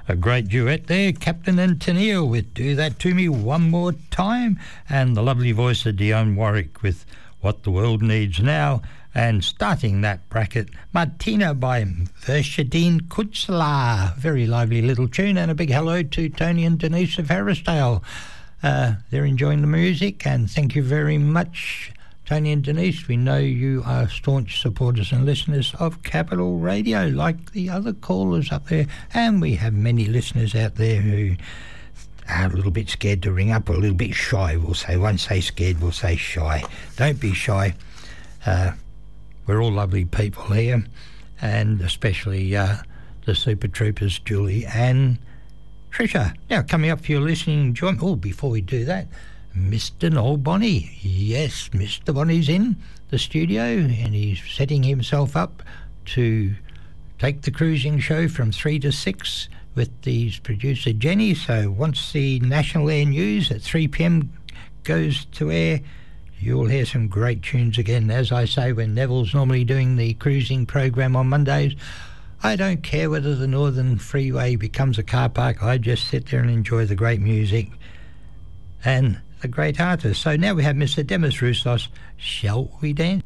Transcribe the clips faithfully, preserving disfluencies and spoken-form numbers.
A great duet there, Captain and Tennille with Do That To Me One More Time, and the lovely voice of Dionne Warwick with What the World Needs Now. And starting that bracket, Martina by Vershadine Kutsala. Very lively little tune, and a big hello to Tony and Denise of Harrisdale. Uh, they're enjoying the music, and thank you very much, Tony and Denise. We know you are staunch supporters and listeners of Capital Radio, like the other callers up there, and we have many listeners out there who are a little bit scared to ring up, or a little bit shy, we'll say. Won't say scared, we'll say shy. Don't be shy. Uh, we're all lovely people here, and especially uh, the Super Troopers, Julie and Tricia. Now, coming up for your listening enjoyment. Oh, before we do that, Mister Noel Bonnie. Yes, Mister Bonnie's in the studio, and he's setting himself up to take the cruising show from three to six with his producer Jenny. So once the National Air News at three p.m. goes to air, you'll hear some great tunes again. As I say, when Neville's normally doing the cruising program on Mondays, I don't care whether the Northern Freeway becomes a car park. I just sit there and enjoy the great music and the great artists. So now we have Mister Demis Roussos, Shall We Dance?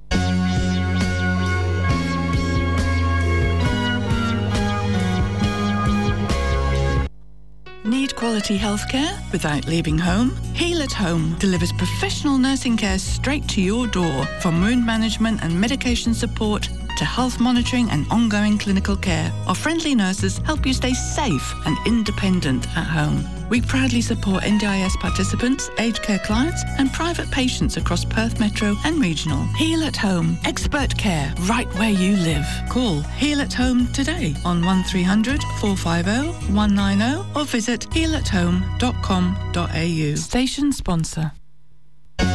Need quality healthcare without leaving home? Heal at Home delivers professional nursing care straight to your door, from wound management and medication support to health monitoring and ongoing clinical care. Our friendly nurses help you stay safe and independent at home. We proudly support N D I S participants, aged care clients and private patients across Perth Metro and Regional. Heal at Home. Expert care right where you live. Call Heal at Home today on one three hundred, four five zero, one nine zero or visit heal at home dot com dot a u. Station sponsor.